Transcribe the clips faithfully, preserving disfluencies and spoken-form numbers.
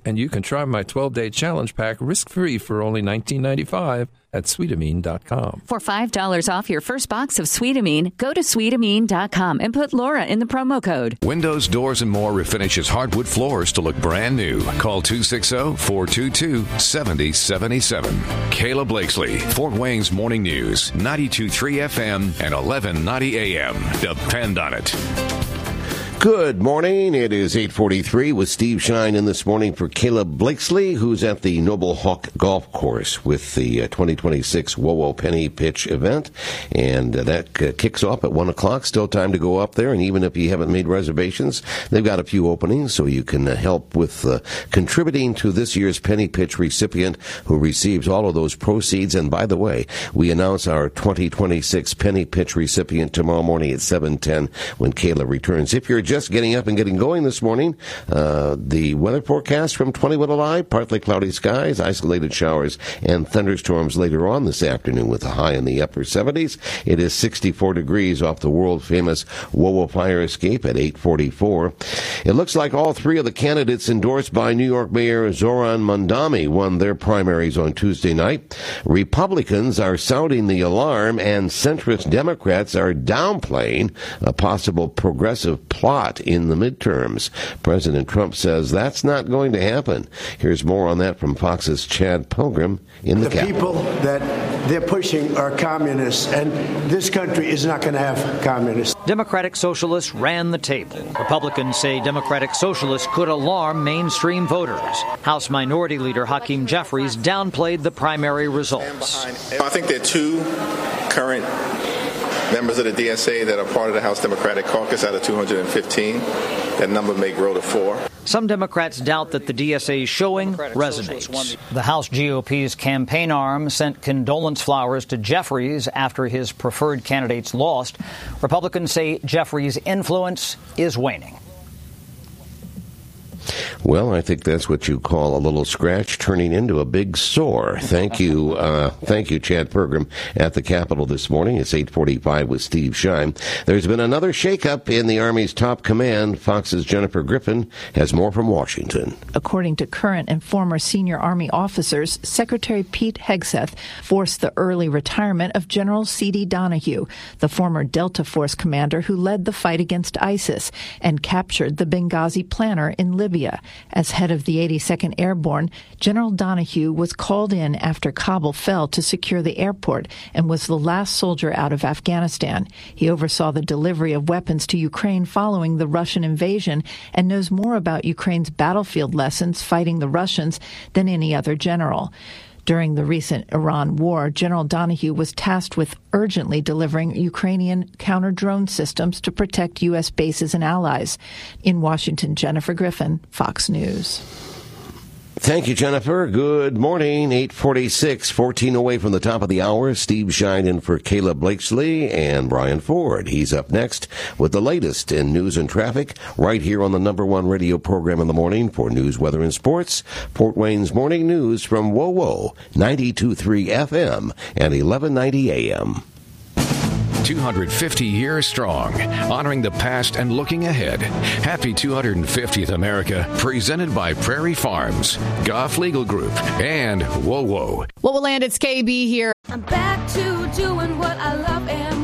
And you can try my twelve-day challenge pack risk-free for only nineteen ninety-five at sweetamine dot com. For five dollars off your first box of Sweetamine, go to sweetamine dot com and put Laura in the promo code. Windows, Doors, and More refinishes hardwood floors to look brand new. Call two six zero, four two two, seven zero seven seven. Kayla Blakesley, Fort Wayne's Morning News, ninety-two point three F M and eleven ninety A M. Depend on it. Good morning. It is eight forty-three with Steve Shine in this morning for Caleb Blakesley, who's at the Noble Hawk Golf Course with the uh, twenty twenty-six WOWO Penny Pitch event. And uh, that uh, kicks off at one o'clock. Still time to go up there. And even if you haven't made reservations, they've got a few openings, so you can uh, help with uh, contributing to this year's Penny Pitch recipient who receives all of those proceeds. And by the way, we announce our twenty twenty-six Penny Pitch recipient tomorrow morning at seven ten when Kayla returns. If you're just getting up and getting going this morning, uh, the weather forecast from twenty-one Alive, partly cloudy skies, isolated showers and thunderstorms later on this afternoon with a high in the upper seventies. It is sixty-four degrees off the world-famous WOWO fire escape at eight forty-four. It looks like all three of the candidates endorsed by New York Mayor Zoran Mondami won their primaries on Tuesday night. Republicans are sounding the alarm, and centrist Democrats are downplaying a possible progressive plot in the midterms. President Trump says that's not going to happen. Here's more on that from Fox's Chad Pilgrim in the, the Capitol. people that they're pushing are communists, and this country is not going to have communists. Democratic Socialists ran the table. Republicans say Democratic Socialists could alarm mainstream voters. House Minority Leader Hakeem Jeffries downplayed the primary results. I think there are two current members of the D S A that are part of the House Democratic Caucus out of two hundred fifteen. That number may grow to four. Some Democrats doubt that the D S A's showing resonates. The House G O P's campaign arm sent condolence flowers to Jeffries after his preferred candidates lost. Republicans say Jeffries' influence is waning. Well, I think that's what you call a little scratch turning into a big sore. Thank you, uh, thank you, Chad Pilgrim at the Capitol this morning. It's eight forty-five with Steve Shine. There's been another shakeup in the Army's top command. Fox's Jennifer Griffin has more from Washington. According to current and former senior Army officers, Secretary Pete Hegseth forced the early retirement of General C D Donahue, the former Delta Force commander who led the fight against ISIS and captured the Benghazi planner in Libya. As head of the eighty-second Airborne, General Donahue was called in after Kabul fell to secure the airport and was the last soldier out of Afghanistan. He oversaw the delivery of weapons to Ukraine following the Russian invasion and knows more about Ukraine's battlefield lessons fighting the Russians than any other general. During the recent Iran war, General Donahue was tasked with urgently delivering Ukrainian counter-drone systems to protect U S bases and allies. In Washington, Jennifer Griffin, Fox News. Thank you, Jennifer. Good morning. eight forty-six, fourteen away from the top of the hour. Steve Shine in for Caleb Blakesley and Brian Ford. He's up next with the latest in news and traffic right here on the number one radio program in the morning for news, weather, and sports. Fort Wayne's Morning News from WOWO, ninety-two point three F M and eleven ninety A M. two hundred fifty years strong, honoring the past and looking ahead. Happy two hundred fiftieth America, presented by Prairie Farms, Goff Legal Group, and WOWO. What will land? It's K B here. I'm back to doing what I love and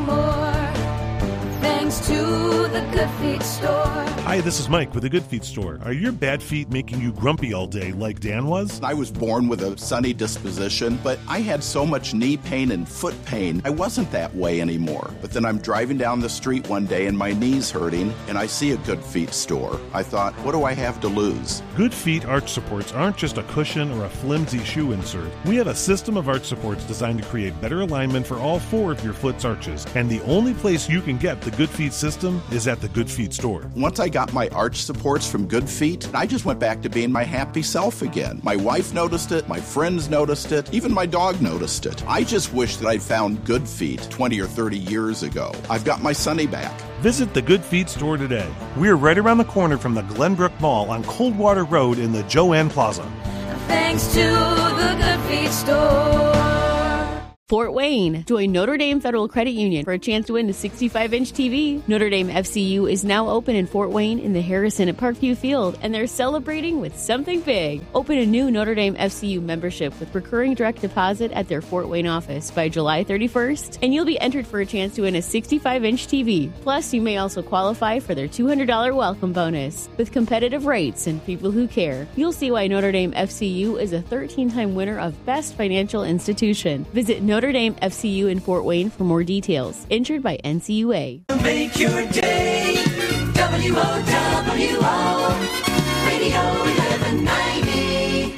more, thanks to the Good Feet store. Hi, this is Mike with the Good Feet store. Are your bad feet making you grumpy all day like Dan was? I was born with a sunny disposition, but I had so much knee pain and foot pain, I wasn't that way anymore. But then I'm driving down the street one day and my knee's hurting, and I see a Good Feet store. I thought, what do I have to lose? Good Feet arch supports aren't just a cushion or a flimsy shoe insert. We have a system of arch supports designed to create better alignment for all four of your foot's arches. And the only place you can get the Good Feet system is at the Good Feet store. Once I got my arch supports from Good Feet, I just went back to being my happy self again. My wife noticed it, my friends noticed it, even my dog noticed it. I just wish that I'd found Good Feet twenty or thirty years ago. I've got my Sonny back. Visit the Good Feet store today. We're right around the corner from the Glenbrook Mall on Coldwater Road in the Joanne Plaza. Thanks to the Good Feet store. Fort Wayne. Join Notre Dame Federal Credit Union for a chance to win a sixty-five inch T V. Notre Dame F C U is now open in Fort Wayne in the Harrison at Parkview Field, and they're celebrating with something big. Open a new Notre Dame F C U membership with recurring direct deposit at their Fort Wayne office by July thirty-first, and you'll be entered for a chance to win a sixty-five inch T V. Plus, you may also qualify for their two hundred dollars welcome bonus. With competitive rates and people who care, you'll see why Notre Dame F C U is a thirteen-time winner of Best Financial Institution. Visit Notre Dame F C U in Fort Wayne for more details. Insured by N C U A. Make your day. W O W O Radio eleven ninety.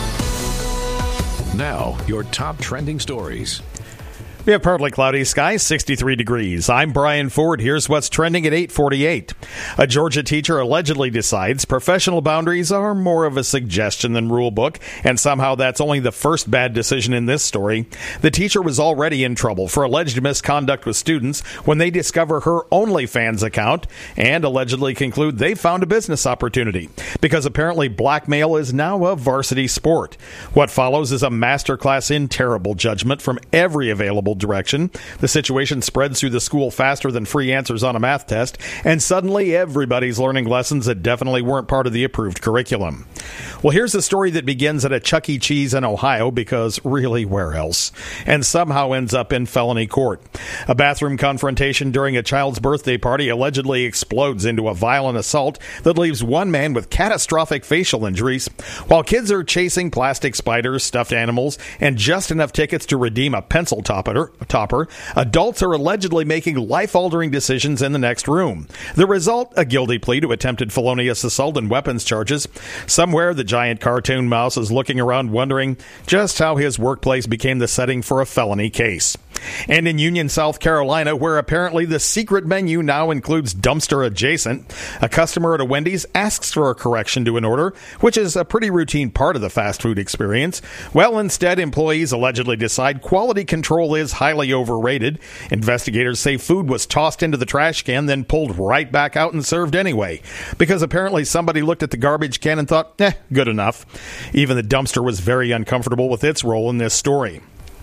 Now, your top trending stories. We have partly cloudy skies, sixty-three degrees. I'm Brian Ford. Here's what's trending at eight forty-eight. A Georgia teacher allegedly decides professional boundaries are more of a suggestion than rule book, and somehow that's only the first bad decision in this story. The teacher was already in trouble for alleged misconduct with students when they discover her OnlyFans account and allegedly conclude they found a business opportunity, because apparently blackmail is now a varsity sport. What follows is a masterclass in terrible judgment from every available direction. The situation spreads through the school faster than free answers on a math test, and suddenly everybody's learning lessons that definitely weren't part of the approved curriculum. Well, here's a story that begins at a Chuck E. Cheese in Ohio, because really, where else? And somehow ends up in felony court. A bathroom confrontation during a child's birthday party allegedly explodes into a violent assault that leaves one man with catastrophic facial injuries, while kids are chasing plastic spiders, stuffed animals, and just enough tickets to redeem a pencil topper. Topper, adults are allegedly making life-altering decisions in the next room. The result, a guilty plea to attempted felonious assault and weapons charges. Somewhere, the giant cartoon mouse is looking around wondering just how his workplace became the setting for a felony case. And in Union, South Carolina, where apparently the secret menu now includes dumpster adjacent, a customer at a Wendy's asks for a correction to an order, which is a pretty routine part of the fast food experience. Well, instead, employees allegedly decide quality control is highly overrated. Investigators say food was tossed into the trash can, then pulled right back out and served anyway, because apparently somebody looked at the garbage can and thought, eh, good enough. Even the dumpster was very uncomfortable with its role in this story.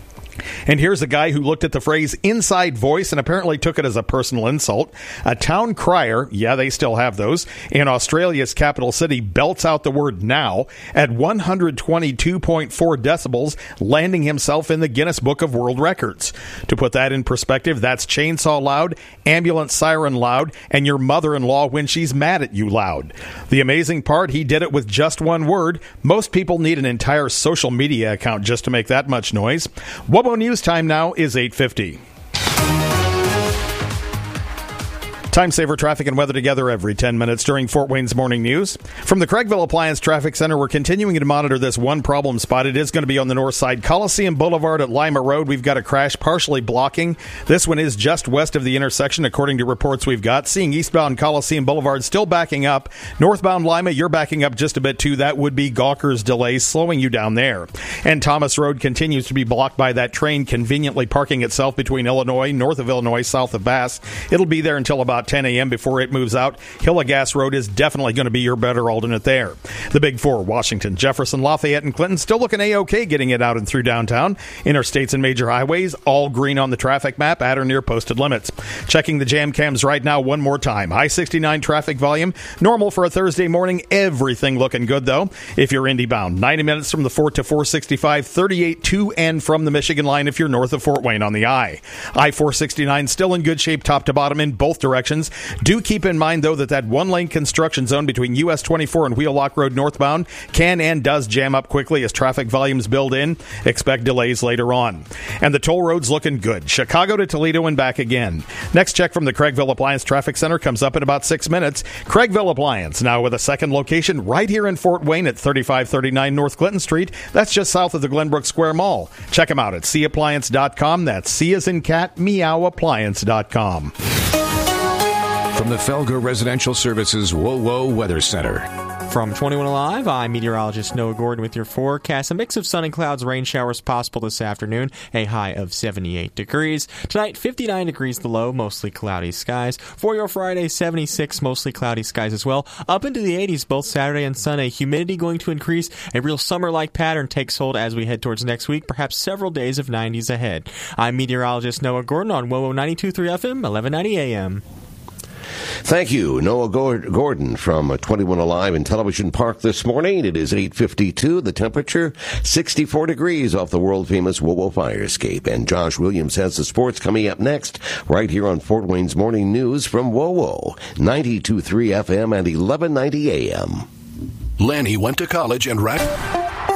And here's a guy who looked at the phrase inside voice and apparently took it as a personal insult. A town crier, yeah, they still have those, in Australia's capital city belts out the word now at one hundred twenty-two point four decibels, landing himself in the Guinness Book of World Records. To put that in perspective, that's chainsaw loud, ambulance siren loud, and your mother-in-law when she's mad at you loud. The amazing part, he did it with just one word. Most people need an entire social media account just to make that much noise. Wobo News time now is eight fifty. Time saver traffic and weather together every ten minutes during Fort Wayne's Morning News. From the Craigville Appliance Traffic Center, we're continuing to monitor this one problem spot. It is going to be on the north side. Coliseum Boulevard at Lima Road. We've got a crash partially blocking. This one is just west of the intersection, according to reports we've got. Seeing eastbound Coliseum Boulevard still backing up. Northbound Lima, you're backing up just a bit too. That would be Gawker's delays slowing you down there. And Thomas Road continues to be blocked by that train conveniently parking itself between Illinois, north of Illinois, south of Bass. It'll be there until about ten a.m. before it moves out. Hillegas Road is definitely going to be your better alternate there. The Big Four, Washington, Jefferson, Lafayette, and Clinton, still looking A-OK getting it out and through downtown. Interstates and major highways, all green on the traffic map at or near posted limits. Checking the jam cams right now one more time. I sixty-nine traffic volume, normal for a Thursday morning. Everything looking good, though. If you're Indy bound, ninety minutes from the Fort to four sixty-five, thirty-eight to and from the Michigan line if you're north of Fort Wayne on the I. I four sixty-nine still in good shape top to bottom in both directions. Do keep in mind, though, that that one-lane construction zone between U S twenty-four and Wheelock Road northbound can and does jam up quickly as traffic volumes build in. Expect delays later on. And the toll road's looking good. Chicago to Toledo and back again. Next check from the Craigville Appliance Traffic Center comes up in about six minutes. Craigville Appliance, now with a second location right here in Fort Wayne at thirty-five thirty-nine North Clinton Street. That's just south of the Glenbrook Square Mall. Check them out at c appliance dot com. That's C as in cat, meow appliance dot com. From the Felger Residential Services Whoa Whoa Weather Center. From twenty-one Alive, I'm meteorologist Noah Gordon with your forecast. A mix of sun and clouds, rain showers possible this afternoon, a high of seventy-eight degrees. Tonight, fifty-nine degrees the low, mostly cloudy skies. For your Friday, seventy-six, mostly cloudy skies as well. Up into the eighties both Saturday and Sunday. Humidity going to increase. A real summer-like pattern takes hold as we head towards next week, perhaps several days of nineties ahead. I'm meteorologist Noah Gordon on W O W O ninety-two point three F M, eleven ninety A M. Thank you, Noah Gordon from twenty-one Alive in Television Park this morning. It is eight fifty-two. The temperature, sixty-four degrees off the world-famous W O W O fire escape. And Josh Williams has the sports coming up next, right here on Fort Wayne's Morning News from W O W O, ninety-two point three F M and eleven ninety A M. Lanny went to college and ran...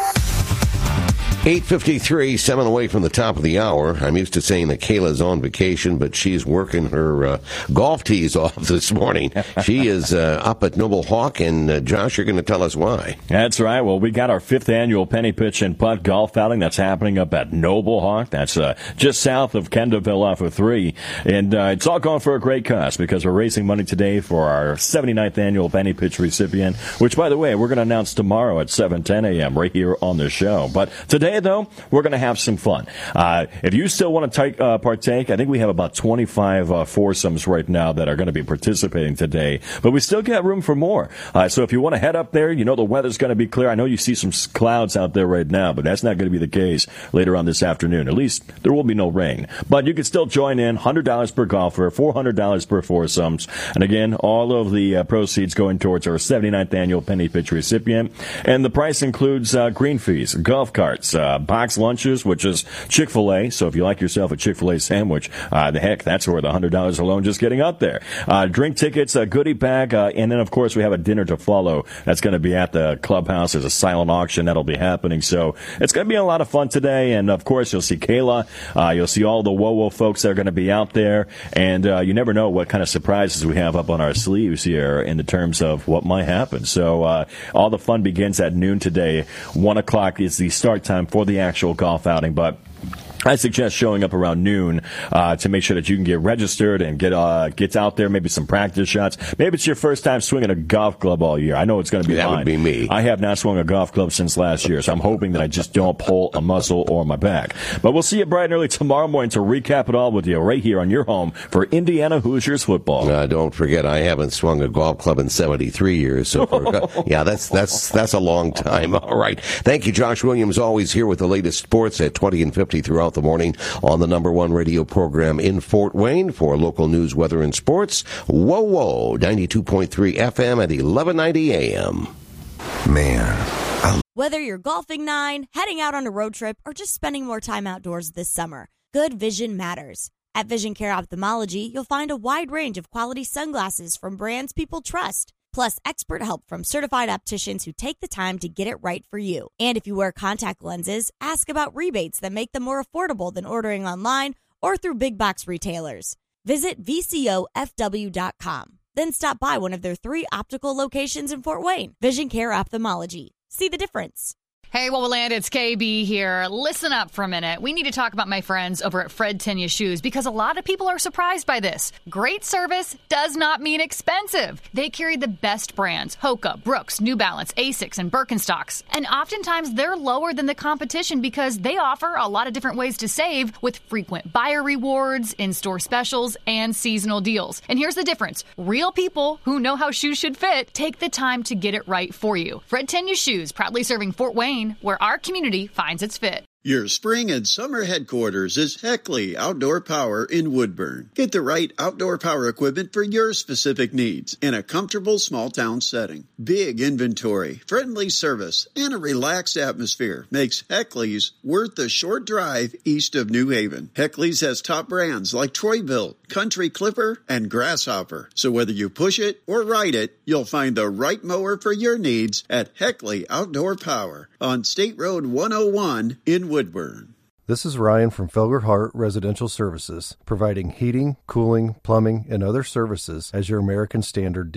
eight fifty-three, seven away from the top of the hour. I'm used to saying that Kayla's on vacation, but she's working her uh, golf tees off this morning. She is uh, up at Noble Hawk, and uh, Josh, you're going to tell us why. That's right. Well, we got our fifth annual Penny Pitch and Putt Golf Outing that's happening up at Noble Hawk. That's uh, just south of Kendallville off of three. And uh, it's all going for a great cause because we're raising money today for our seventy-ninth annual Penny Pitch recipient, which, by the way, we're going to announce tomorrow at seven ten A M right here on the show. But today, though, we're going to have some fun. Uh, if you still want to take, uh, partake, I think we have about twenty-five uh, foursomes right now that are going to be participating today, but we still got room for more. Uh, so if you want to head up there, you know the weather's going to be clear. I know you see some clouds out there right now, but that's not going to be the case later on this afternoon. At least there will be no rain. But you can still join in, one hundred dollars per golfer, four hundred dollars per foursomes. And again, all of the uh, proceeds going towards our seventy-ninth annual Penny Pitch recipient. And the price includes uh, green fees, golf carts, uh, box lunches, which is Chick-fil-A. So if you like yourself a Chick-fil-A sandwich, uh, the heck, that's worth one hundred dollars alone just getting up there. Uh, drink tickets, a goodie bag, uh, and then, of course, we have a dinner to follow. That's going to be at the clubhouse. There's a silent auction that'll be happening. So it's going to be a lot of fun today. And, of course, you'll see Kayla. Uh, you'll see all the W O W O folks that are going to be out there. And uh, you never know what kind of surprises we have up on our sleeves here in the terms of what might happen. So uh, all the fun begins at noon today. One o'clock is the start time for the actual golf outing, but I suggest showing up around noon uh, to make sure that you can get registered and get uh, get out there, maybe some practice shots. Maybe it's your first time swinging a golf club all year. I know it's going to be That mine. would be me. I have not swung a golf club since last year, so I'm hoping that I just don't pull a muscle or my back. But we'll see you bright and early tomorrow morning to recap it all with you right here on your home for Indiana Hoosiers football. Uh, don't forget, I haven't swung a golf club in seventy-three years. So, for, yeah, that's that's that's a long time. All right. Thank you, Josh Williams, always here with the latest sports at twenty and fifty throughout the morning on the number one radio program in Fort Wayne for local news, weather, and sports. W O W O, ninety-two point three F M at eleven ninety A M. Man. I... Whether you're golfing nine, heading out on a road trip, or just spending more time outdoors this summer, good vision matters. At Vision Care Ophthalmology, you'll find a wide range of quality sunglasses from brands people trust. Plus, expert help from certified opticians who take the time to get it right for you. And if you wear contact lenses, ask about rebates that make them more affordable than ordering online or through big box retailers. Visit V C O F W dot com. Then stop by one of their three optical locations in Fort Wayne. Vision Care Ophthalmology. See the difference. Hey, what will land? It's K B here. Listen up for a minute. We need to talk about my friends over at Fred Tenya Shoes because a lot of people are surprised by this. Great service does not mean expensive. They carry the best brands, Hoka, Brooks, New Balance, Asics, and Birkenstocks. And oftentimes they're lower than the competition because they offer a lot of different ways to save with frequent buyer rewards, in-store specials, and seasonal deals. And here's the difference. Real people who know how shoes should fit take the time to get it right for you. Fred Tenya Shoes, proudly serving Fort Wayne, where our community finds its fit. Your spring and summer headquarters is Heckley Outdoor Power in Woodburn. Get the right outdoor power equipment for your specific needs in a comfortable small town setting. Big inventory, friendly service, and a relaxed atmosphere makes Heckley's worth the short drive east of New Haven. Heckley's has top brands like Troy-Bilt, Country Clipper, and Grasshopper. So whether you push it or ride it, you'll find the right mower for your needs at Heckley Outdoor Power on State Road one oh one in Woodburn. This is Ryan from Felger Hart Residential Services, providing heating, cooling, plumbing, and other services as your American Standard dealer.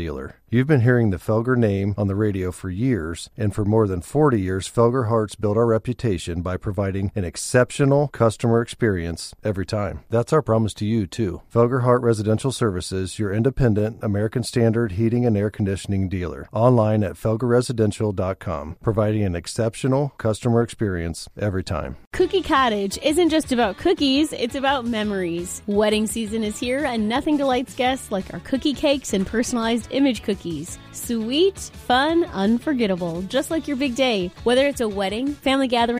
You've been hearing the Felger name on the radio for years, and for more than forty years, Felger Hearts built our reputation by providing an exceptional customer experience every time. That's our promise to you, too. Felger Heart Residential Services, your independent American Standard heating and air conditioning dealer. Online at felger residential dot com, providing an exceptional customer experience every time. Cookie Cottage isn't just about cookies, it's about memories. Wedding season is here, and nothing delights guests like our cookie cakes and personalized image cookies. Sweet, fun, unforgettable, just like your big day. Whether it's a wedding, family gathering,